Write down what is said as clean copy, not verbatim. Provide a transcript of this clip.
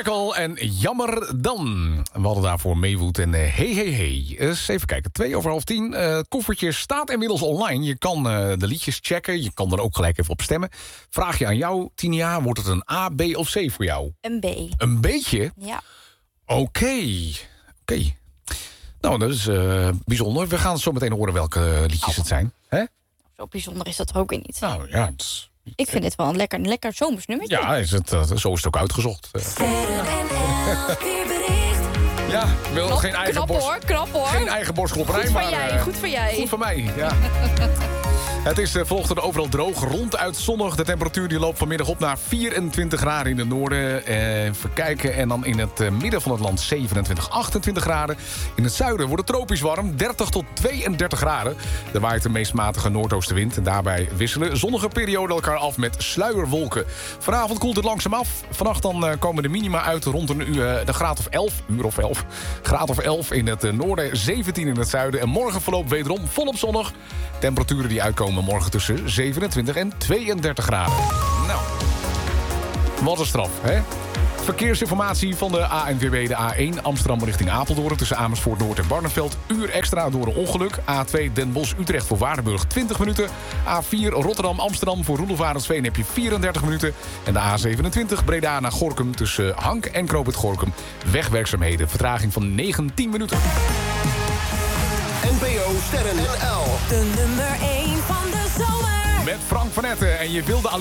Michael en Jammer Dan. We hadden daarvoor Maywood en hey. Eens even kijken, 9:02. Koffertje staat inmiddels online. Je kan de liedjes checken. Je kan er ook gelijk even op stemmen. Vraag je aan jou, Tinia, wordt het een A, B of C voor jou? Een B. Een beetje? Ja. Oké. Nou, dat is bijzonder. We gaan zo meteen horen welke liedjes het zijn. Hè? Zo bijzonder is dat ook weer niet. Nou ja, het is... Ik vind dit wel een lekker zomers nummertje. Ja, zo is het ook uitgezocht. Ja, ik wil geen eigen Knap hoor. Geen eigen borstklopperij, Goed maar... van jij, goed van jij. Goed van mij, ja. Het is vanochtend overal droog, ronduit zonnig. De temperatuur die loopt vanmiddag op naar 24 graden in het noorden. Even kijken, en dan in het midden van het land 27, 28 graden. In het zuiden wordt het tropisch warm, 30 tot 32 graden. Er waait de meest matige noordoostenwind. En daarbij wisselen zonnige perioden elkaar af met sluierwolken. Vanavond koelt het langzaam af. Vannacht dan komen de minima uit rond de graad of 11. Graad of 11 in het noorden, 17 in het zuiden. En morgen verloopt wederom volop zonnig. Temperaturen die uitkomen morgen tussen 27 en 32 graden. Nou, wat een straf, hè? Verkeersinformatie van de ANWB, de A1 Amsterdam richting Apeldoorn... tussen Amersfoort Noord en Barneveld. Uur extra door een ongeluk. A2 Den Bosch Utrecht voor Waardenburg 20 minuten. A4 Rotterdam Amsterdam voor Roelofarensveen heb je 34 minuten. En de A27 Breda naar Gorinchem tussen Hank en Knoop het Gorinchem. Wegwerkzaamheden, vertraging van 19 minuten. NPO Sterren NL. De nummer 1 van de zomer. Met Frank van Etten en je wilde alleen...